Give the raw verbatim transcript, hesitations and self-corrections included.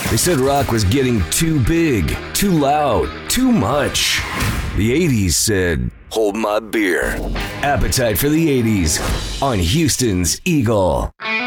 They said rock was getting too big, too loud, too much. The eighties said, hold my beer. Appetite for the eighties on Houston's Eagle.